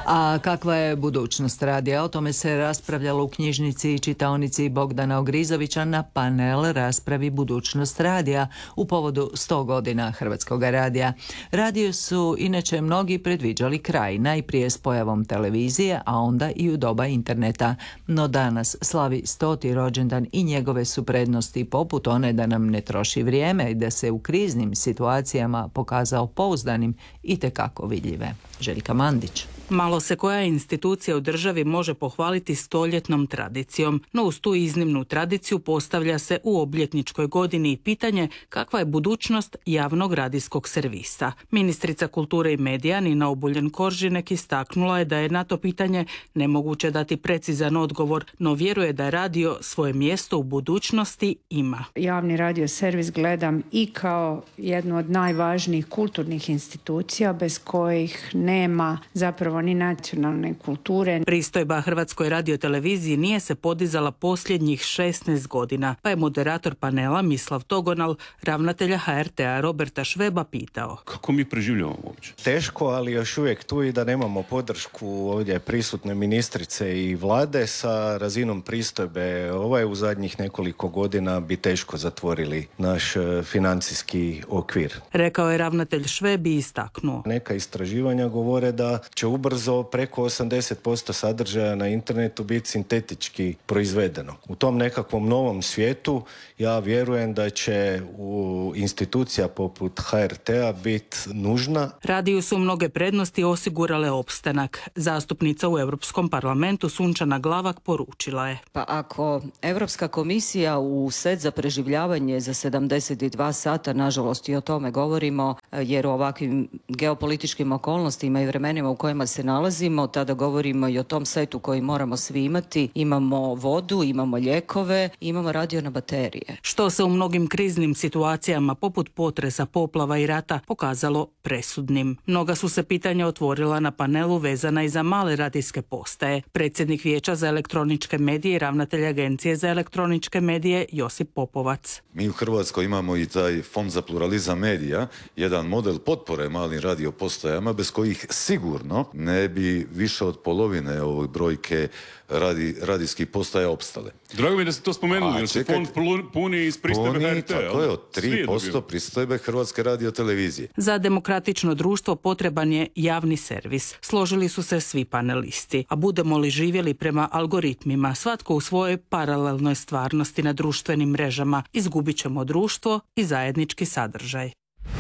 A kakva je budućnost radija? O tome se raspravljalo u knjižnici i čitaonici Bogdana Ogrizovića na panel raspravi budućnost radija u povodu 100 godina Hrvatskog radija. Radio su inače mnogi predviđali kraj, najprije s pojavom televizije, a onda i u doba interneta. No danas slavi 100. rođendan i njegove su prednosti poput one da nam ne troši vrijeme i da se u kriznim situacijama pokazao pouzdanim i tekako vidljive. Željka Mandić. Malo se koja institucija u državi može pohvaliti stoljetnom tradicijom, no uz tu iznimnu tradiciju postavlja se u obljetničkoj godini i pitanje kakva je budućnost javnog radijskog servisa. Ministrica kulture i medija Nina Obuljen-Koržinek istaknula je da je na to pitanje nemoguće dati precizan odgovor, no vjeruje da radio svoje mjesto u budućnosti ima. Javni radio servis gledam i kao jednu od najvažnijih kulturnih institucija bez kojih nema zapravo ni nacionalne kulture. Pristojba Hrvatskoj radioteleviziji nije se podizala posljednjih 16 godina, pa je moderator panela Mislav Togonal, ravnatelja HRT-a Roberta Šveba pitao. Kako mi preživljamo uopće? Teško, ali još uvijek tu i da nemamo podršku ovdje prisutne ministrice i vlade sa razinom pristojbe. U zadnjih nekoliko godina bi teško zatvorili naš financijski okvir. Rekao je ravnatelj Šveb i istaknuo. Neka istraživanja govore da će ubrzo preko 80% sadržaja na internetu biti sintetički proizvedeno. U tom nekakvom novom svijetu ja vjerujem da će institucija poput HRT-a biti nužna. Radiju su mnoge prednosti osigurale opstanak. Zastupnica u Europskom parlamentu Sunčana Glavak poručila je. Pa ako Europska komisija u set za preživljavanje za 72 sata, nažalost i o tome govorimo, jer u ovakvim geopolitičkim okolnostima i vremenima u kojima se nalazimo, tada govorimo i o tom setu koji moramo svi imati. Imamo vodu, imamo lijekove, imamo radio na baterije. Što se u mnogim kriznim situacijama poput potresa, poplava i rata pokazalo presudnim. Mnoga su se pitanja otvorila na panelu vezana i za male radijske postaje. Predsjednik Vijeća za elektroničke medije i ravnatelj Agencije za elektroničke medije Josip Popovac. Mi u Hrvatskoj imamo i taj Fond za pluralizam medija, jedan model potpore malim radio postajama bez kojih sigurno ne bi više od polovine ove brojke radijskih postaja opstale. Drago mi je da ste to spomenuli, jer se fond puni iz pristojbe HRT. Tako je, od 3% pristojbe Hrvatske radiotelevizije. Za demokratično društvo potreban je javni servis. Složili su se svi panelisti. A budemo li živjeli prema algoritmima, svatko u svojoj paralelnoj stvarnosti na društvenim mrežama, izgubit ćemo društvo i zajednički sadržaj.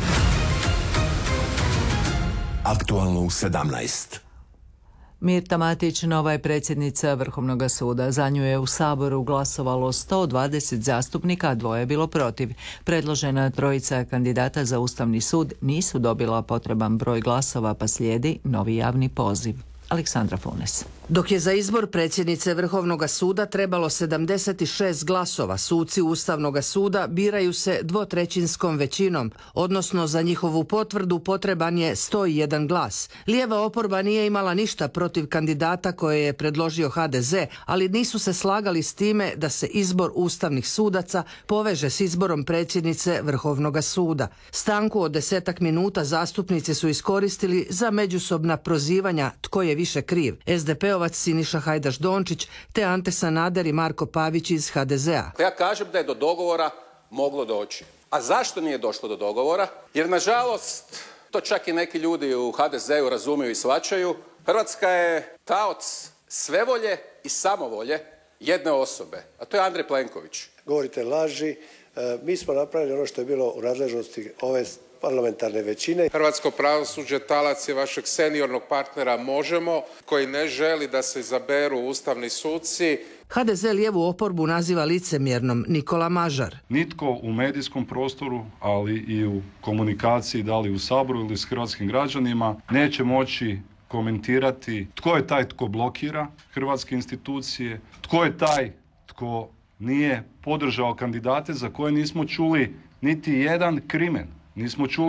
Aktualno u 17. Mirta Matić, nova je predsjednica Vrhovnog suda. Za nju je u Saboru glasovalo 120 zastupnika, a 2 je bilo protiv. Predložena trojica kandidata za Ustavni sud nisu dobila potreban broj glasova, pa slijedi novi javni poziv. Aleksandra Funes. Dok je za izbor predsjednice Vrhovnog suda trebalo 76 glasova, suci Ustavnog suda biraju se dvotrećinskom većinom, odnosno za njihovu potvrdu potreban je 101 glas. Lijeva oporba nije imala ništa protiv kandidata koje je predložio HDZ, ali nisu se slagali s time da se izbor ustavnih sudaca poveže s izborom predsjednice Vrhovnog suda. Stanku od 10 minuta zastupnici su iskoristili za međusobna prozivanja tko je više kriv. SDP-ovac Siniša Hajdaš Dončić te Ante Sanader i Marko Pavić iz HDZ-a. Ja kažem da je do dogovora moglo doći. A zašto nije došlo do dogovora? Jer nažalost, to čak i neki ljudi u HDZ-u razumiju i shvaćaju, Hrvatska je taoc svevolje i samovolje jedne osobe, a to je Andrej Plenković. Govorite laži, mi smo napravili ono što je bilo u nadležnosti ove parlamentarne većine. Hrvatsko pravosuđe talac je vašeg seniornog partnera Možemo, koji ne želi da se izaberu ustavni suci. HDZ lijevu oporbu naziva licemjernom Nikola Mažar. Nitko u medijskom prostoru, ali i u komunikaciji, da li u Saboru ili s hrvatskim građanima, neće moći komentirati tko je taj tko blokira hrvatske institucije, tko je taj tko nije podržao kandidate za koje nismo čuli niti jedan krimen. Nismo čuli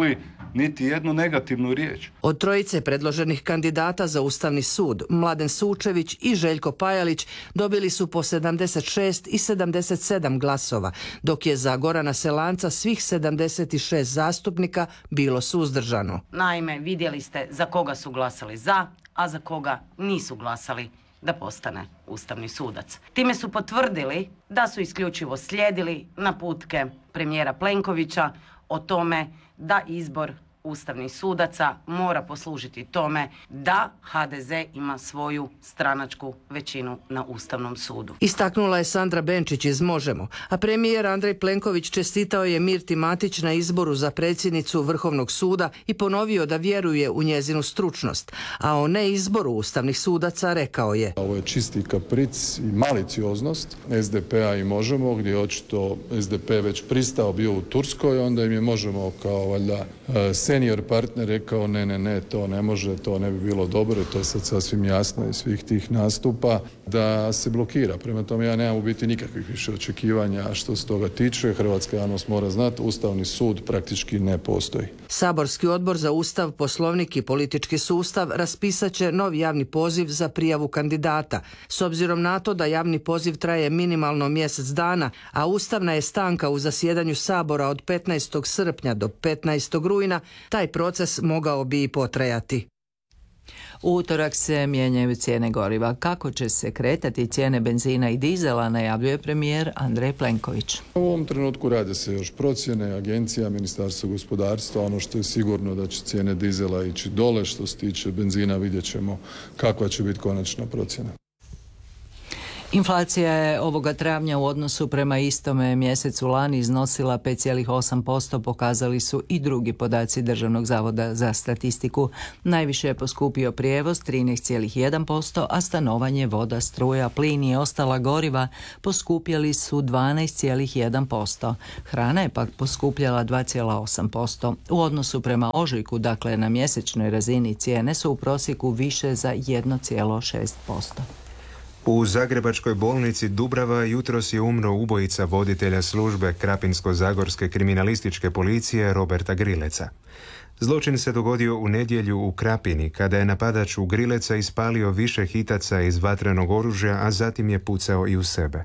niti jednu negativnu riječ. Od trojice predloženih kandidata za Ustavni sud, Mladen Sučević i Željko Pajalić dobili su po 76 i 77 glasova, dok je za Gorana Selanca svih 76 zastupnika bilo suzdržano. Naime, vidjeli ste za koga su glasali za, a za koga nisu glasali da postane ustavni sudac. Time su potvrdili da su isključivo slijedili naputke premijera Plenkovića o tome da izbor ustavnih sudaca mora poslužiti tome da HDZ ima svoju stranačku većinu na Ustavnom sudu. Istaknula je Sandra Benčić iz Možemo, a premijer Andrej Plenković čestitao je Mirti Matić na izboru za predsjednicu Vrhovnog suda i ponovio da vjeruje u njezinu stručnost, a o neizboru ustavnih sudaca rekao je: ovo je čisti kapric i malicioznost SDP-a i Možemo, gdje je očito SDP već pristao bio u Turskoj, onda im je Možemo kao valjda senior partner rekao ne, to ne može, to ne bi bilo dobro, to je sad sasvim jasno iz svih tih nastupa da se blokira. Prema tome ja nemam u biti nikakvih više očekivanja što se toga tiče. Hrvatska javnost mora znati, Ustavni sud praktički ne postoji. Saborski odbor za Ustav, Poslovnik i politički sustav raspisat će novi javni poziv za prijavu kandidata. S obzirom na to da javni poziv traje minimalno mjesec dana, a ustavna je stanka u zasjedanju Sabora od 15. srpnja do 15. rujna, taj proces mogao bi i potrajati. U utorak se mijenjaju cijene goriva. Kako će se kretati cijene benzina i dizela, najavljuje premijer Andrej Plenković. U ovom trenutku rade se još procjene, agencija, Ministarstvo gospodarstva. Ono što je sigurno da će cijene dizela ići dole, što se tiče benzina vidjet ćemo kakva će biti konačna procjena. Inflacija je ovoga travnja u odnosu prema istome mjesecu lani iznosila 5,8%, pokazali su i drugi podaci Državnog zavoda za statistiku. Najviše je poskupio prijevoz 13,1%, a stanovanje, voda, struja, plin i ostala goriva poskupjeli su 12,1%. Hrana je pak poskupljala 2,8%. U odnosu prema ožujku, dakle na mjesečnoj razini, cijene su u prosjeku više za 1,6%. U zagrebačkoj bolnici Dubrava jutros je umro ubojica voditelja službe Krapinsko-zagorske kriminalističke policije Roberta Grileca. Zločin se dogodio u nedjelju u Krapini, kada je napadač u Grileca ispalio više hitaca iz vatrenog oružja, a zatim je pucao i u sebe.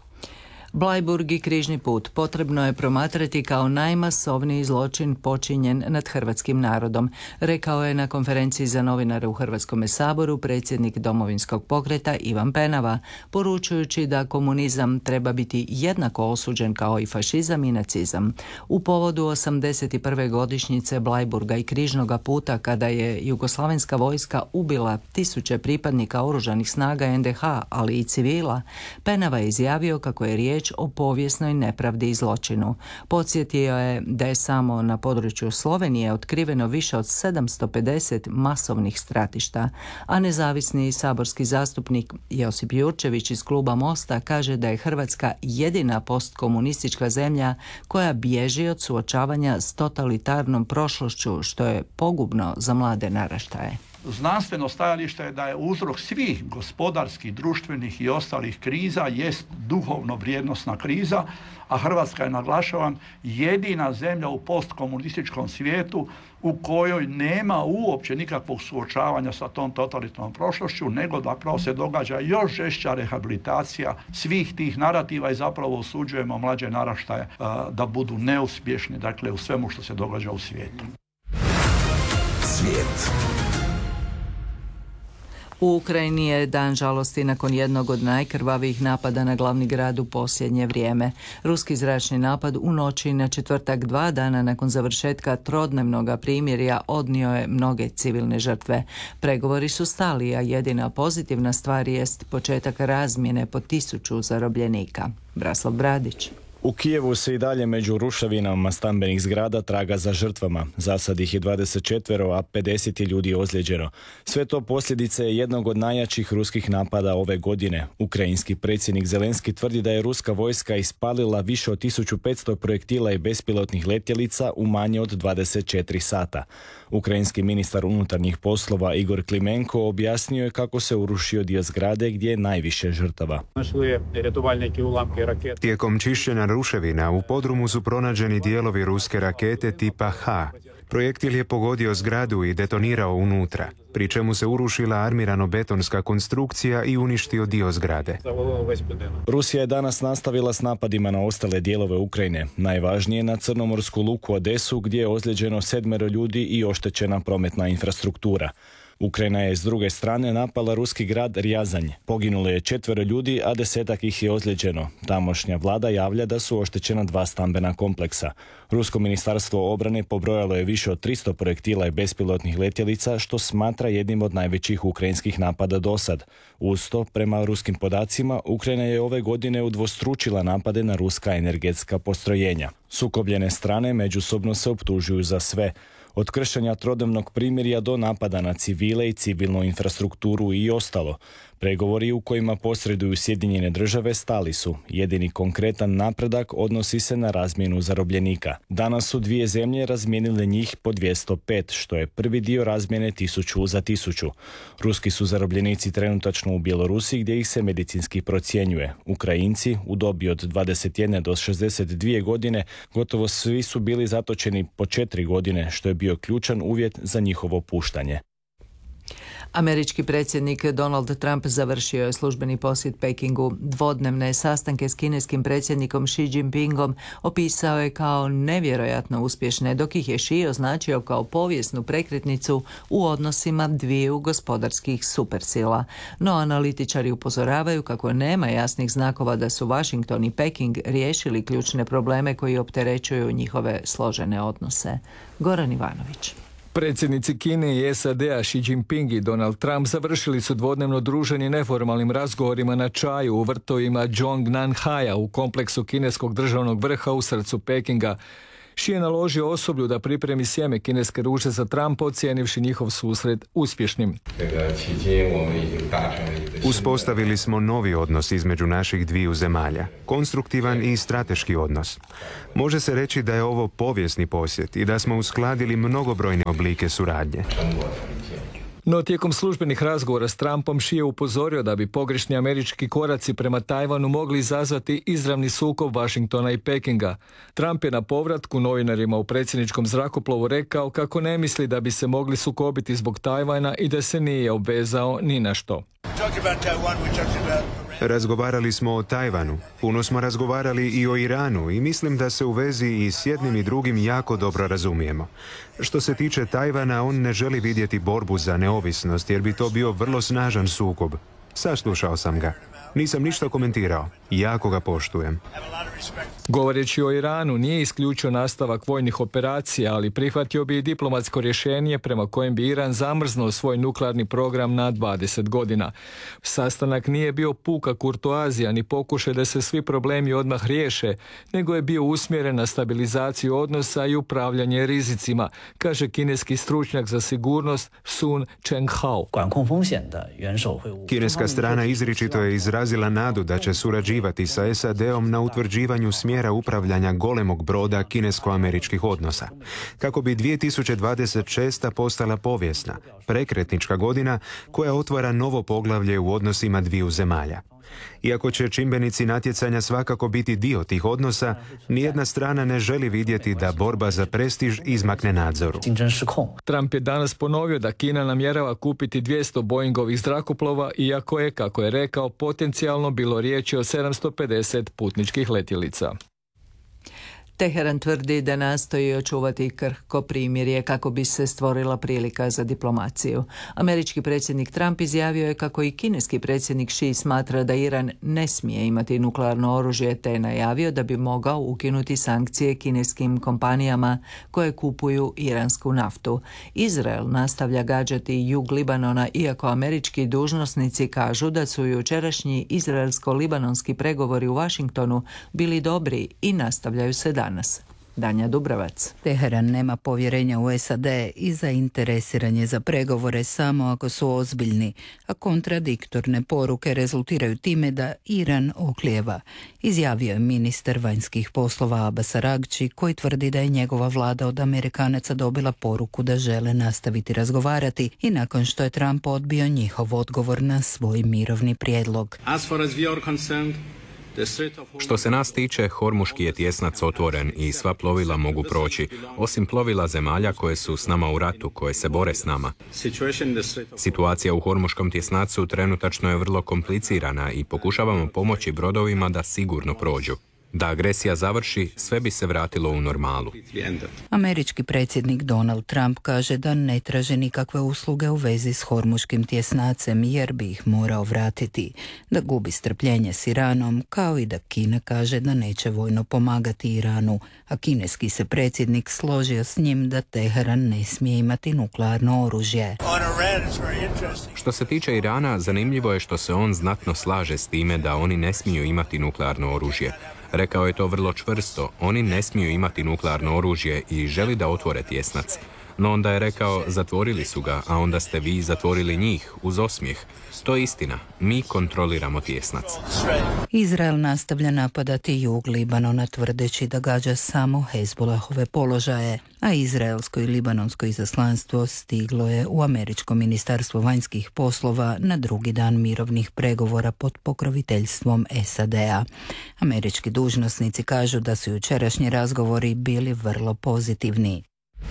Bleiburg i Križni put potrebno je promatrati kao najmasovniji zločin počinjen nad hrvatskim narodom, rekao je na konferenciji za novinare u Hrvatskome saboru predsjednik Domovinskog pokreta Ivan Penava, poručujući da komunizam treba biti jednako osuđen kao i fašizam i nacizam. U povodu 81. godišnjice Bleiburga i Križnoga puta, kada je jugoslavenska vojska ubila tisuće pripadnika oružanih snaga NDH, ali i civila, Penava je izjavio kako je riječ o povijesnoj nepravdi i zločinu. Podsjetio je da je samo na području Slovenije otkriveno više od 750 masovnih stratišta, a nezavisni saborski zastupnik Josip Jurčević iz kluba Mosta kaže da je Hrvatska jedina postkomunistička zemlja koja bježi od suočavanja s totalitarnom prošlošću, što je pogubno za mlade naraštaje. Znanstveno stajalište je da je uzrok svih gospodarskih, društvenih i ostalih kriza jest duhovno vrijednosna kriza, a Hrvatska je, naglašavam, jedina zemlja u postkomunističkom svijetu u kojoj nema uopće nikakvog suočavanja sa tom totalitarnom prošlošću, nego zapravo se događa još žešća rehabilitacija svih tih narativa i zapravo osuđujemo mlađe naraštaje da budu neuspješni, dakle, u svemu što se događa u svijetu. Svijet. U Ukrajini je dan žalosti nakon jednog od najkrvavijih napada na glavni grad u posljednje vrijeme. Ruski zračni napad u noći na četvrtak, 2 dana nakon završetka trodnevnog primirja, odnio je mnoge civilne žrtve. Pregovori su stali, a jedina pozitivna stvar jest početak razmjene po 1000 zarobljenika. Braslav Bradić. U Kijevu se i dalje među ruševinama stambenih zgrada traga za žrtvama. Za sad ih je 24, a 50 je ljudi ozlijeđeno. Sve to posljedice je jednog od najjačih ruskih napada ove godine. Ukrajinski predsjednik Zelenski tvrdi da je ruska vojska ispalila više od 1500 projektila i bespilotnih letjelica u manje od 24 sata. Ukrajinski ministar unutarnjih poslova Igor Klimenko objasnio je kako se urušio dio zgrade gdje je najviše žrtava. Tijekom čišćenja ruševina u podrumu su pronađeni dijelovi ruske rakete tipa H. Projektil je pogodio zgradu i detonirao unutra, pri čemu se urušila armirano-betonska konstrukcija i uništio dio zgrade. Rusija je danas nastavila s napadima na ostale dijelove Ukrajine, najvažnije na crnomorsku luku Odesu gdje je ozlijeđeno 7 ljudi i oštećena prometna infrastruktura. Ukrajina je s druge strane napala ruski grad Rjazanj. Poginulo je 4 ljudi, a 10 ih je ozlijeđeno. Tamošnja vlada javlja da su oštećena 2 stambena kompleksa. Rusko ministarstvo obrane pobrojalo je više od 300 projektila i bespilotnih letjelica, što smatra jednim od najvećih ukrajinskih napada dosad. Uz to, prema ruskim podacima, Ukrajina je ove godine udvostručila napade na ruska energetska postrojenja. Sukobljene strane međusobno se optužuju za sve. Od kršenja trodnevnog primirja do napada na civile i civilnu infrastrukturu i ostalo. Pregovori u kojima posreduju Sjedinjene Države stali su. Jedini konkretan napredak odnosi se na razmjenu zarobljenika. Danas su 2 zemlje razmijenile njih po 205, što je prvi dio razmjene 1000 za 1000. Ruski su zarobljenici trenutačno u Bjelorusiji gdje ih se medicinski procjenjuje. Ukrajinci u dobi od 21 do 62 godine gotovo svi su bili zatočeni po 4 godine, što je bio ključan uvjet za njihovo puštanje. Američki predsjednik Donald Trump završio je službeni posjet Pekingu. Dvodnevne sastanke s kineskim predsjednikom Xi Jinpingom opisao je kao nevjerojatno uspješne, dok ih je Xi označio kao povijesnu prekretnicu u odnosima dviju gospodarskih supersila. No analitičari upozoravaju kako nema jasnih znakova da su Washington i Peking riješili ključne probleme koji opterećuju njihove složene odnose. Goran Ivanović. Predsjednici Kine i SAD-a Xi Jinping i Donald Trump završili su dvodnevno druženje neformalnim razgovorima na čaju u vrtovima Zhongnanhaja u kompleksu kineskog državnog vrha u srcu Pekinga. Xi je naložio osoblju da pripremi sjeme kineske ruže za Trumpa, ocijenivši njihov susret uspješnim. Uspostavili smo novi odnos između naših dviju zemalja, konstruktivan i strateški odnos. Može se reći da je ovo povijesni posjet i da smo uskladili mnogobrojne oblike suradnje. No tijekom službenih razgovora s Trumpom Xi je upozorio da bi pogrešni američki koraci prema Tajvanu mogli izazvati izravni sukob Washingtona i Pekinga. Trump je na povratku novinarima u predsjedničkom zrakoplovu rekao kako ne misli da bi se mogli sukobiti zbog Tajvana i da se nije obvezao ni na što. Razgovarali smo o Tajvanu, puno smo razgovarali i o Iranu i mislim da se u vezi i s jednim i drugim jako dobro razumijemo. Što se tiče Tajvana, on ne želi vidjeti borbu za neovisnost jer bi to bio vrlo snažan sukob. Saslušao sam ga. Nisam ništa komentirao. Jako ga poštujem. Govoreći o Iranu, nije isključio nastavak vojnih operacija, ali prihvatio bi i diplomatsko rješenje prema kojem bi Iran zamrznuo svoj nuklearni program na 20 godina. Sastanak nije bio puka kurtoazija ni pokušaj da se svi problemi odmah riješe, nego je bio usmjeren na stabilizaciju odnosa i upravljanje rizicima, kaže kineski stručnjak za sigurnost Sun Chenghao. Kineska strana izričito je izrazila nadu da će surađivati sa SAD-om na utvrđivanju smjera upravljanja golemog broda kinesko-američkih odnosa. Kako bi 2026. postala povijesna, prekretnička godina koja otvara novo poglavlje u odnosima dviju zemalja. Iako će čimbenici natjecanja svakako biti dio tih odnosa, nijedna strana ne želi vidjeti da borba za prestiž izmakne nadzoru. Trump je danas ponovio da Kina namjerava kupiti 200 Boeingovih zrakoplova, iako je, kako je rekao, potencijalno bilo riječi o 750 putničkih letjelica. Teheran tvrdi da nastoji očuvati krhko primirje kako bi se stvorila prilika za diplomaciju. Američki predsjednik Trump izjavio je kako i kineski predsjednik Xi smatra da Iran ne smije imati nuklearno oružje, te je najavio da bi mogao ukinuti sankcije kineskim kompanijama koje kupuju iransku naftu. Izrael nastavlja gađati jug Libanona, iako američki dužnosnici kažu da su jučerašnji izraelsko-libanonski pregovori u Washingtonu bili dobri i nastavljaju se danas. Danja Dubravac. Teheran nema povjerenja u SAD i zainteresiran je za pregovore samo ako su ozbiljni, a kontradiktorne poruke rezultiraju time da Iran oklijeva, izjavio je ministar vanjskih poslova Abbas Araghchi, koji tvrdi da je njegova vlada od Amerikanaca dobila poruku da žele nastaviti razgovarati i nakon što je Trump odbio njihov odgovor na svoj mirovni prijedlog. As far as we are concerned, Što se nas tiče, Hormuški je tjesnac otvoren i sva plovila mogu proći, osim plovila zemalja koje su s nama u ratu, koje se bore s nama. Situacija u Hormuškom tjesnacu trenutačno je vrlo komplicirana i pokušavamo pomoći brodovima da sigurno prođu. Da agresija završi, sve bi se vratilo u normalu. Američki predsjednik Donald Trump kaže da ne traže nikakve usluge u vezi s Hormuškim tjesnacem jer bi ih morao vratiti, da gubi strpljenje s Iranom, kao i da Kina kaže da neće vojno pomagati Iranu, a kineski se predsjednik složio s njim da Teheran ne smije imati nuklearno oružje. Što se tiče Irana, zanimljivo je što se on znatno slaže s time da oni ne smiju imati nuklearno oružje. Rekao je to vrlo čvrsto, oni ne smiju imati nuklearno oružje i želi da otvore tjesnac. No onda je rekao, zatvorili su ga, a onda ste vi zatvorili njih, uz osmijeh. To je istina, mi kontroliramo tjesnac. Izrael nastavlja napadati jug Libanona tvrdeći da gađa samo Hezbolahove položaje, a izraelsko i libanonsko izaslanstvo stiglo je u Američko ministarstvo vanjskih poslova na drugi dan mirovnih pregovora pod pokroviteljstvom SAD-a. Američki dužnosnici kažu da su jučerašnji razgovori bili vrlo pozitivni.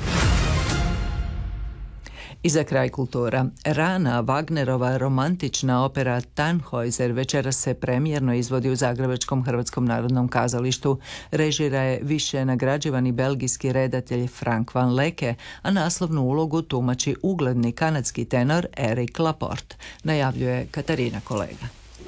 I za kraj kultura. Rana, Wagnerova romantična opera Tannhäuser večeras se premijerno izvodi u Zagrebačkom Hrvatskom narodnom kazalištu. Režira je više nagrađivani belgijski redatelj Frank van Leke, a naslovnu ulogu tumači ugledni kanadski tenor Eric Laporte, najavljuje Katarina Kolega.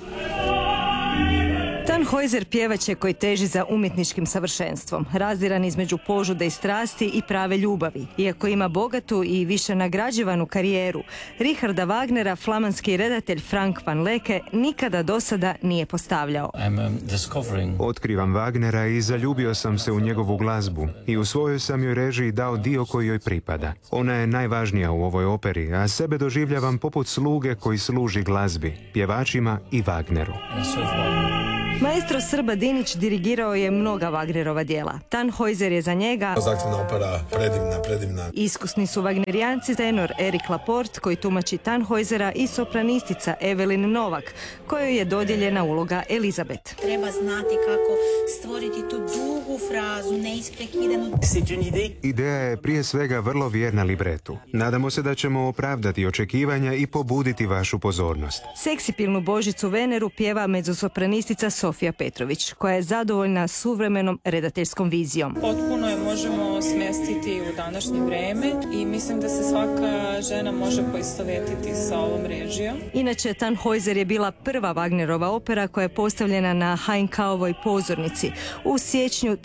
Tannhäuser pjevač je koji teži za umjetničkim savršenstvom, razdiran između požude i strasti i prave ljubavi. Iako ima bogatu i više nagrađivanu karijeru, Richarda Wagnera flamanski redatelj Frank van Leke nikada do sada nije postavljao. Otkrivam Wagnera i zaljubio sam se u njegovu glazbu i u svojoj sam joj režiji dao dio koji joj pripada. Ona je najvažnija u ovoj operi, a sebe doživljavam poput sluge koji služi glazbi, pjevačima i Wagneru. Maestro Srba Dinić dirigirao je mnoga Wagnerova djela. Tannhäuser je za njega zahtjevna opera, predivna. Iskusni su Wagnerijanci tenor Eric Laporte koji tumači Tannhäusera i sopranistica Evelyn Novak kojoj je dodijeljena uloga Elizabeth. Treba znati kako stvoriti tu dugu frazu, neisprekidanu. Ideja je prije svega vrlo vjerna libretu. Nadamo se da ćemo opravdati očekivanja i pobuditi vašu pozornost. Seksipilnu Božicu Veneru pjeva mezzosopranistica Sofija Petrović, koja je zadovoljna suvremenom redateljskom vizijom. Potpuno je možemo smjestiti u današnje vrijeme i mislim da se svaka žena može poistovjetiti sa ovom režijom. Inače, Tannhäuser je bila prva Wagnerova opera koja je postavljena na HNK-ovoj pozornici u siječnju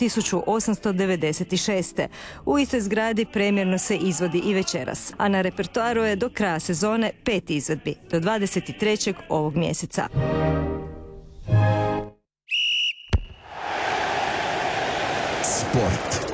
1896. U istoj zgradi premijerno se izvodi i večeras, a na repertoaru je do kraja sezone 5 izvedbi, do 23. ovog mjeseca. Sport.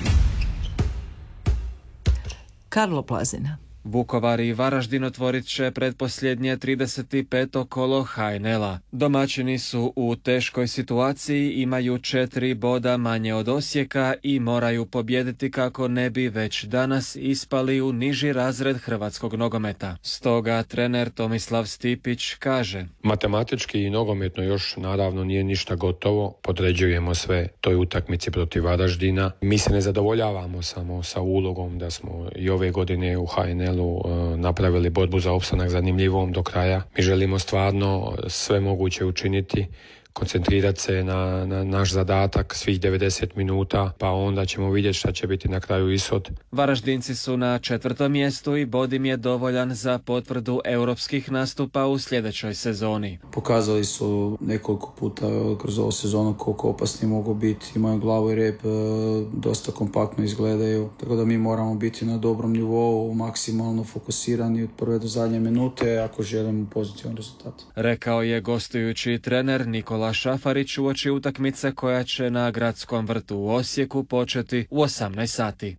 Karlo Plazina. Vukovar i Varaždin otvorit će pretposljednje 35. kolo HNL-a. Domaćini su u teškoj situaciji, imaju 4 boda manje od Osijeka i moraju pobijediti kako ne bi već danas ispali u niži razred hrvatskog nogometa. Stoga trener Tomislav Stipić kaže: matematički i nogometno još naravno nije ništa gotovo, podređujemo sve toj utakmici protiv Varaždina. Mi se ne zadovoljavamo samo sa ulogom da smo i ove godine u HNL napravili borbu za opstanak zanimljivom do kraja. Mi želimo stvarno sve moguće učiniti, koncentrirati se na naš zadatak svih 90 minuta, pa onda ćemo vidjeti šta će biti na kraju ishod. Varaždinci su na 4. mjestu i bod im je dovoljan za potvrdu europskih nastupa u sljedećoj sezoni. Pokazali su nekoliko puta kroz ovu sezonu koliko opasni mogu biti, imaju glavu i rep, dosta kompaktno izgledaju, tako da mi moramo biti na dobrom nivou, maksimalno fokusirani od prve do zadnje minute ako želimo pozitivan rezultat. Rekao je gostujući trener Nikola Šafarić uoči utakmice koja će na Gradskom vrtu u Osijeku početi u 18 sati.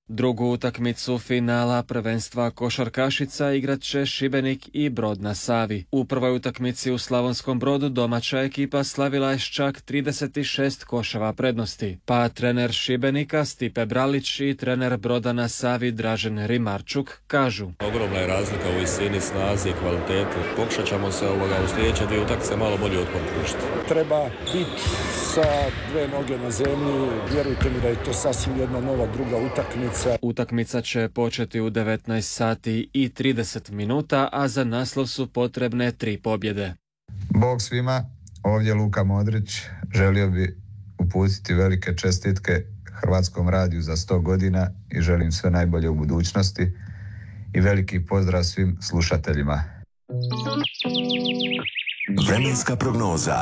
Drugu utakmicu finala prvenstva košarkašica igrat će Šibenik i Brod na Savi. U prvoj utakmici u Slavonskom Brodu domaća ekipa slavila je s čak 36 koševa prednosti, pa trener Šibenika Stipe Bralić i trener Broda na Savi Dražen Rimarčuk kažu: Ogromna je razlika u visini, snazi i kvaliteti. Pokušat ćemo se u sljedeće dvije utakmice malo bolje otpor pružiti. Treba biti sa dve noge na zemlji, vjerujte mi da je to sasvim jedna nova druga utakmica. Utakmica će početi u 19 sati i 30 minuta, a za naslov su potrebne 3 pobjede. Bog svima, ovdje Luka Modrić. Želio bi uputiti velike čestitke Hrvatskom radiju za 100 godina i želim sve najbolje u budućnosti i veliki pozdrav svim slušateljima. Vremenska prognoza.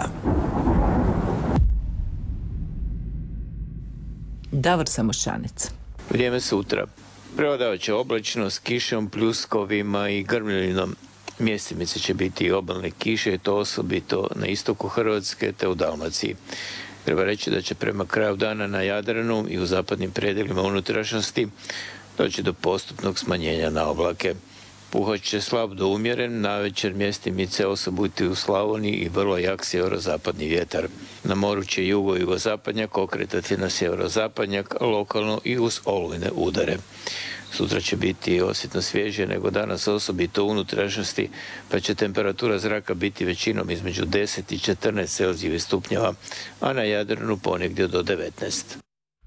Davor Samoščanec. Vrijeme sutra. Prevladavat će oblačno s kišom, pljuskovima i grmljavinom. Mjestimice će biti i obalne kiše, to osobito na istoku Hrvatske te u Dalmaciji. Treba reći da će prema kraju dana na Jadranu i u zapadnim predjelima unutrašnjosti doći do postupnog smanjenja na oblake. Puhat će slab do umjeren, navečer mjestimice osobito u Slavoniji i vrlo jak sjeverozapadni vjetar. Na moru će jugozapadnjak okretati na sjeverozapadnjak, lokalno i uz olujne udare. Sutra će biti osjetno svježije nego danas, osobito u unutrašnjosti, pa će temperatura zraka biti većinom između 10 i 14 Celzijevih stupnjeva, a na Jadranu ponegdje do 19.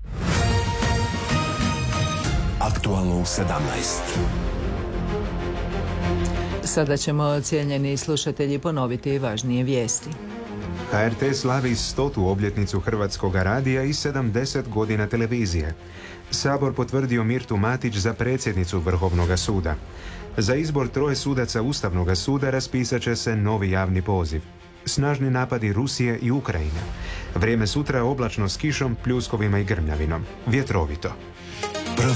Aktualno u 17. Sada ćemo, cijenjeni slušatelji, ponoviti važnije vijesti. HRT slavi 100. obljetnicu Hrvatskog radija i 70 godina televizije. Sabor potvrdio Mirtu Matić za predsjednicu Vrhovnog suda. Za izbor 3 sudaca Ustavnog suda raspisat će se novi javni poziv. Snažni napadi Rusije i Ukrajine. Vrijeme sutra oblačno s kišom, pljuskovima i grmljavinom. Vjetrovito.